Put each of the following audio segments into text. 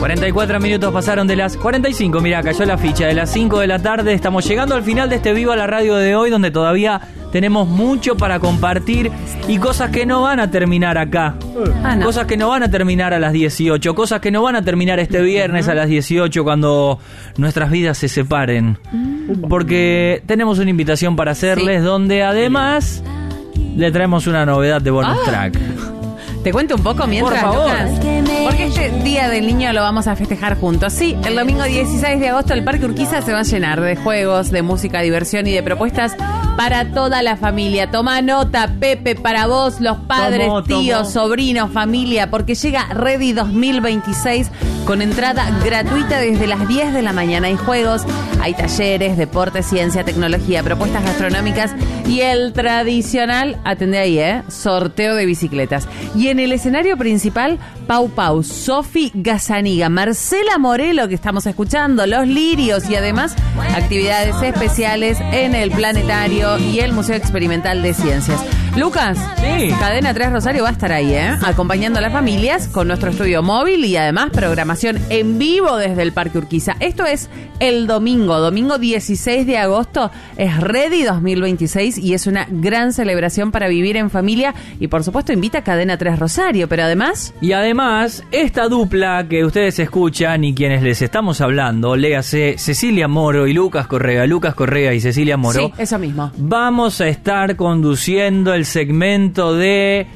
44 minutos pasaron de las 45, mirá, cayó la ficha, de las 5 de la tarde. Estamos llegando al final de este Viva la Radio de hoy, donde todavía tenemos mucho para compartir y cosas que no van a terminar acá. No. Cosas que no van a terminar a las 18, cosas que no van a terminar este viernes a las 18 cuando nuestras vidas se separen. Porque tenemos una invitación para hacerles, donde además le traemos una novedad de bonus track. ¿Te cuento un poco mientras, por favor, Lucas? Porque este Día del Niño lo vamos a festejar juntos. Sí, el domingo 16 de agosto el Parque Urquiza se va a llenar de juegos, de música, diversión y de propuestas para toda la familia. Toma nota, Pepe, para vos, los padres, tíos, sobrinos, familia, porque llega Ready 2026 con entrada gratuita desde las 10 de la mañana. Hay juegos, hay talleres, deporte, ciencia, tecnología, propuestas gastronómicas y el tradicional, atendé ahí, sorteo de bicicletas. Y en el escenario principal, Pau Pau, Sofi Gazzaniga, Marcela Morelo, que estamos escuchando, Los Lirios y además actividades especiales en el Planetario y el Museo Experimental de Ciencias. Lucas, sí. Cadena 3 Rosario va a estar ahí, acompañando a las familias con nuestro estudio móvil y además programación en vivo desde el Parque Urquiza. Esto es el domingo 16 de agosto, es Ready 2026 y es una gran celebración para vivir en familia y por supuesto invita a Cadena 3 Rosario, pero además... Y además, esta dupla que ustedes escuchan y quienes les estamos hablando, léase Cecilia Moro y Lucas Correa y Cecilia Moro. Sí, eso mismo. Vamos a estar conduciendo el segmento de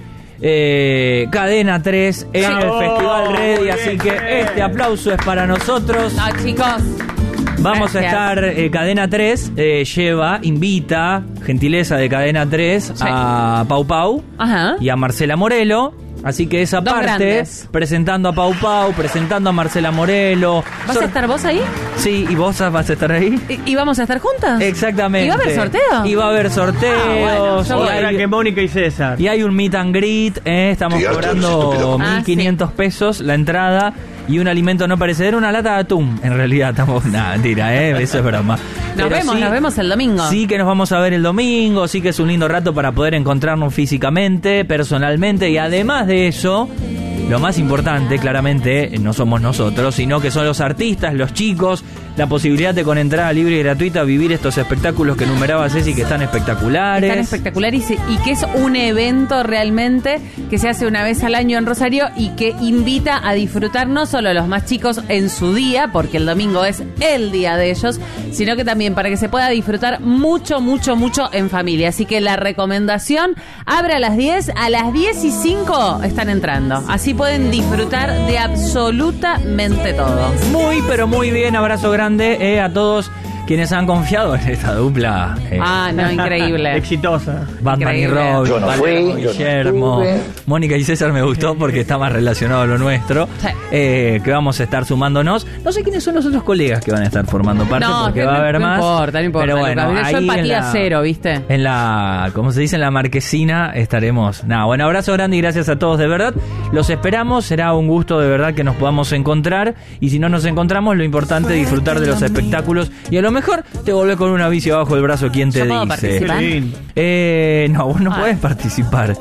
Cadena 3 en el Festival Ready, así que este aplauso es para nosotros. Chicos, vamos gracias. a estar, Cadena 3 invita, gentileza de Cadena 3, a Pau Pau y a Marcela Morelo. Así que esa Dos parte, grandes. presentando a Pau Pau, presentando a Marcela Morelo. ¿Vas a estar vos ahí? Sí, ¿y vos vas a estar ahí? ¿Y vamos a estar juntas? Exactamente. ¿Y va a haber sorteo? Y va a haber sorteos. Ahora que Mónica y César. Y hay un meet and greet, estamos cobrando 1.500 pesos la entrada y un alimento no perecedero, una lata de atún. En realidad estamos... Nada, mentira, eso es broma. Nos vemos el domingo. Sí que nos vamos a ver el domingo, sí que es un lindo rato para poder encontrarnos físicamente, personalmente, y además de eso, lo más importante, claramente, no somos nosotros, sino que son los artistas, los chicos, la posibilidad de con entrada libre y gratuita vivir estos espectáculos que enumeraba Ceci, que están espectaculares. Están espectaculares y que es un evento realmente que se hace una vez al año en Rosario y que invita a disfrutar no solo a los más chicos en su día, porque el domingo es el día de ellos, sino que también para que se pueda disfrutar mucho en familia. Así que la recomendación, abre a las 10, a las 10:05 están entrando. Así pueden disfrutar de absolutamente todo. Muy, pero muy bien, abrazo grande a todos quienes han confiado en esta dupla. Increíble. Exitosa. Batman Increíble. y Robin, Yo no Valero, fui, yo no Guillermo, estuve. Mónica y César me gustó porque está más relacionado a lo nuestro. Sí. Que vamos a estar sumándonos. No sé quiénes son los otros colegas que van a estar formando parte, porque va a haber más. No importa. Pero bueno, Lucas, yo ahí empatía cero, ¿viste? En la, ¿cómo se dice? En la marquesina estaremos. Bueno, abrazo grande y gracias a todos, de verdad. Los esperamos, será un gusto de verdad que nos podamos encontrar. Y si no nos encontramos, lo importante es disfrutar de los espectáculos. Y a lo mejor te volvés con una bici abajo del brazo, ¿quién te ¿Yo puedo dice? participar? No, vos no podés participar.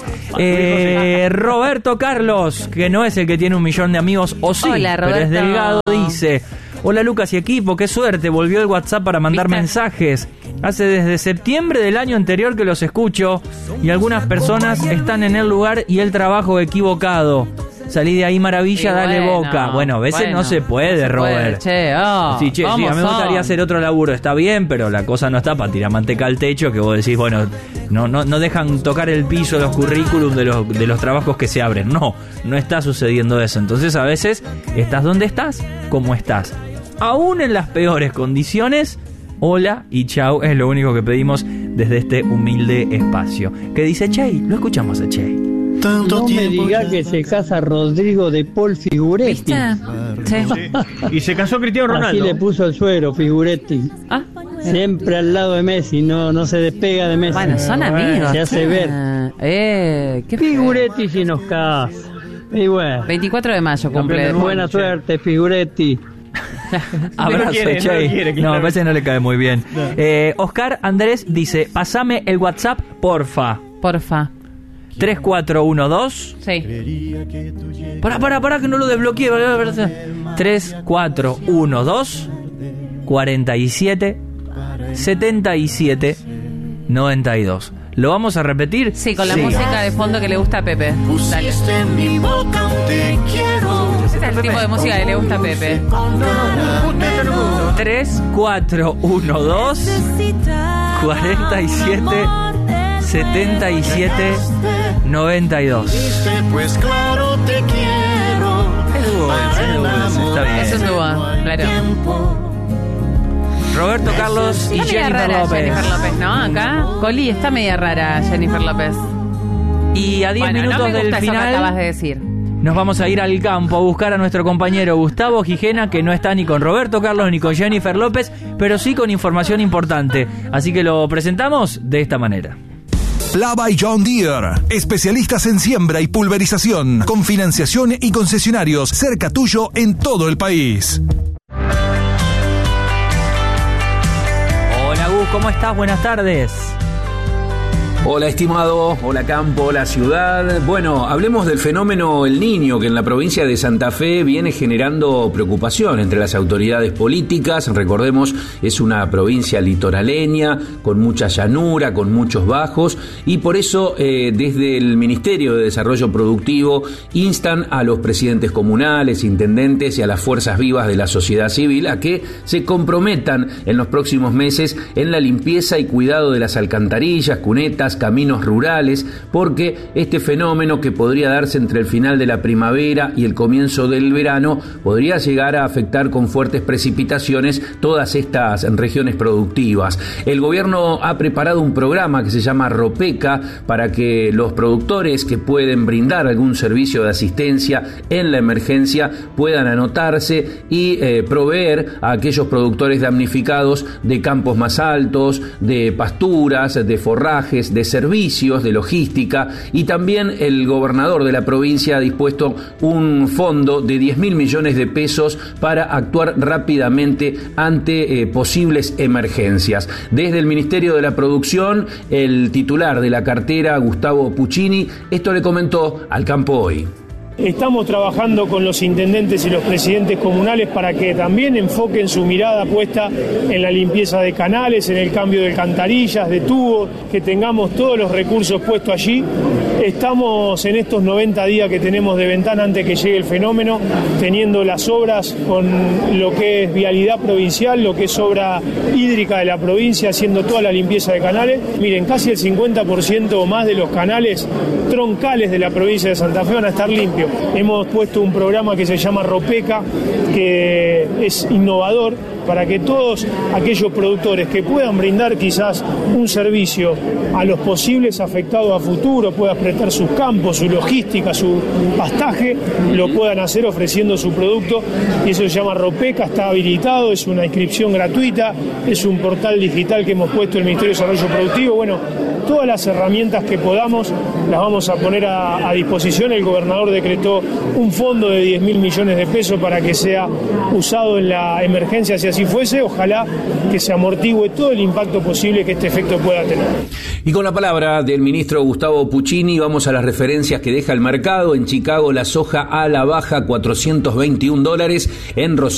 Roberto Carlos, que no es el que tiene 1 millón de amigos, o sí, Hola, pero es Roberto. delgado, dice: hola Lucas y equipo, qué suerte, volvió el WhatsApp para mandar ¿Viste? mensajes. Hace desde septiembre del año anterior que los escucho y algunas personas están en el lugar y el trabajo equivocado. Salí de ahí maravilla, Y dale boca. Bueno, a veces no se puede, Robert. Sí, Sí, a mí me gustaría hacer otro laburo, está bien, pero la cosa no está para tirar manteca al techo, que vos decís, bueno, no dejan tocar el piso los currículums de los trabajos que se abren. No está sucediendo eso. Entonces a veces estás donde estás, como estás. Aún en las peores condiciones, hola y chau es lo único que pedimos desde este humilde espacio. ¿Qué dice Chey? Lo escuchamos a Chey. No me diga que se casa Rodrigo de Paul Figuretti. ¿Viste? Sí. Y se casó Cristiano Así Ronaldo. le puso el suero, Figuretti. Siempre al lado de Messi, no se despega de Messi. Bueno, son amigos. Se hace ver. ¿Qué Figuretti si nos casa. Y bueno, 24 de mayo cumple. buena suerte, Figuretti. Abrazo, Chey. No, me parece que no le cae muy bien. Oscar Andrés dice: pasame el WhatsApp, porfa. 3412. Sí. Pará, que no lo desbloqueé. 3412 47 77 92. ¿Lo vamos a repetir? Sí, con la música de fondo que le gusta a Pepe. Dale. En mi boca un te quiero. Ese es el tipo de música que le gusta a Pepe. 3412 47 77 92. Pues claro te quiero. Está bien. Es un dúo, claro. Roberto Carlos y Está media Jennifer rara López. Jennifer López, ¿no? Acá, Coli, está media rara Jennifer López. Y a 10 Bueno, minutos no me del gusta eso que acabas final de decir. nos vamos a ir al campo a buscar a nuestro compañero Gustavo Gijena, que no está ni con Roberto Carlos ni con Jennifer López, pero sí con información importante. Así que lo presentamos de esta manera. Lava y John Deere, especialistas en siembra y pulverización, con financiación y concesionarios cerca tuyo en todo el país. Hola Gus, ¿cómo estás? Buenas tardes. Hola estimado, hola campo, hola ciudad. Bueno, hablemos del fenómeno El Niño, que en la provincia de Santa Fe viene generando preocupación entre las autoridades políticas. Recordemos, es una provincia litoraleña, con mucha llanura, con muchos bajos, y por eso desde el Ministerio de Desarrollo Productivo instan a los presidentes comunales, intendentes y a las fuerzas vivas de la sociedad civil a que se comprometan en los próximos meses en la limpieza y cuidado de las alcantarillas, cunetas, caminos rurales, porque este fenómeno, que podría darse entre el final de la primavera y el comienzo del verano, podría llegar a afectar con fuertes precipitaciones todas estas regiones productivas. El gobierno ha preparado un programa que se llama Ropeca para que los productores que pueden brindar algún servicio de asistencia en la emergencia puedan anotarse y proveer a aquellos productores damnificados de campos más altos, de pasturas, de forrajes, de servicios, de logística, y también el gobernador de la provincia ha dispuesto un fondo de 10.000 millones de pesos para actuar rápidamente ante posibles emergencias. Desde el Ministerio de la Producción, el titular de la cartera, Gustavo Puccini, esto le comentó al Campo Hoy. Estamos trabajando con los intendentes y los presidentes comunales para que también enfoquen su mirada puesta en la limpieza de canales, en el cambio de alcantarillas, de tubos, que tengamos todos los recursos puestos allí. Estamos en estos 90 días que tenemos de ventana antes que llegue el fenómeno, teniendo las obras con lo que es vialidad provincial, lo que es obra hídrica de la provincia, haciendo toda la limpieza de canales. Miren, casi el 50% o más de los canales troncales de la provincia de Santa Fe van a estar limpios. Hemos puesto un programa que se llama Ropeca, que es innovador, para que todos aquellos productores que puedan brindar quizás un servicio a los posibles afectados a futuro, puedan prestar sus campos, su logística, su pastaje, lo puedan hacer ofreciendo su producto, y eso se llama Ropeca, está habilitado, es una inscripción gratuita, es un portal digital que hemos puesto el Ministerio de Desarrollo Productivo. Bueno, todas las herramientas que podamos las vamos a poner a disposición. El gobernador decretó un fondo de 10.000 millones de pesos para que sea usado en la emergencia, si así fuese. Ojalá que se amortigüe todo el impacto posible que este efecto pueda tener. Y con la palabra del ministro Gustavo Puccini vamos a las referencias que deja el mercado. En Chicago la soja a la baja, $421, en Rosario